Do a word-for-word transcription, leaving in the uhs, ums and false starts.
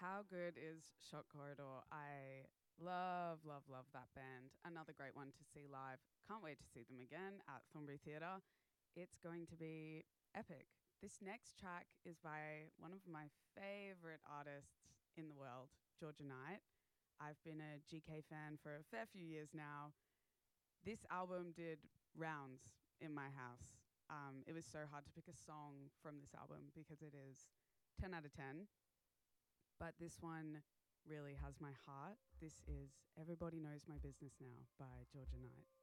How good is Shock Corridor? I love, love, love that band. Another great one to see live. Can't wait to see them again at Thornbury Theatre. It's going to be epic. This next track is by one of my favourite artists in the world, Georgia Knight. I've been a G K fan for a fair few years now. This album did rounds in my house. Um, it was so hard to pick a song from this album because it is ten out of ten. But this one really has my heart. This is Everybody Knows My Business Now by Georgia Knight.